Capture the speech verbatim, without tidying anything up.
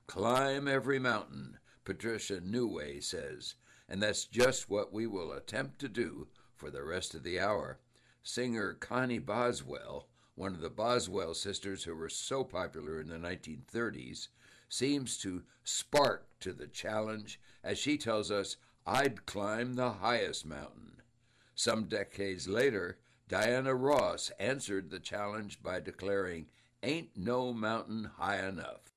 Climb every mountain, Patricia Newway says, and that's just what we will attempt to do for the rest of the hour. Singer Connie Boswell, one of the Boswell sisters who were so popular in the nineteen thirties, seems to spark to the challenge as she tells us, "I'd climb the highest mountain." Some decades later, Diana Ross answered the challenge by declaring, "Ain't no mountain high enough."